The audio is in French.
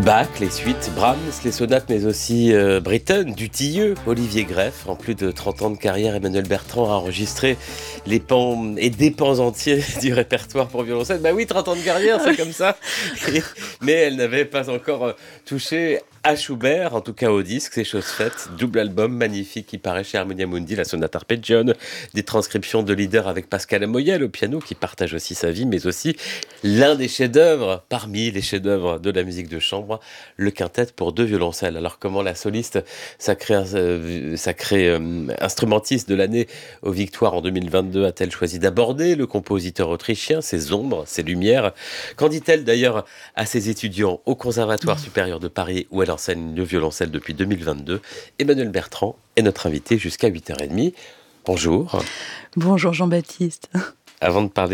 Bach, les suites, Brahms, les sonates, mais aussi Britten, Dutilleux, Olivier Greff. En plus de 30 ans de carrière, Emmanuelle Bertrand a enregistré les pans et des pans entiers du répertoire pour violoncelle. Bah oui, 30 ans de carrière, c'est comme ça. Mais elle n'avait pas encore touché à Schubert, en tout cas au disque, c'est chose faite. Double album magnifique qui paraît chez Harmonia Mundi, la sonate arpeggione, des transcriptions de leader avec Pascal Amoyel au piano, qui partage aussi sa vie, mais aussi l'un des chefs-d'œuvre, parmi les chefs-d'œuvre de la musique de chambre, le quintet pour deux violoncelles. Alors comment la soliste, sacrée instrumentiste de l'année aux Victoires en 2022, a-t-elle choisi d'aborder le compositeur autrichien, ses ombres, ses lumières? Qu'en dit-elle d'ailleurs à ses étudiants au Conservatoire supérieur de Paris, où elle enseigne le violoncelle depuis 2022? Emmanuelle Bertrand est notre invitée jusqu'à 8h30. Bonjour. Bonjour Jean-Baptiste. Avant de parler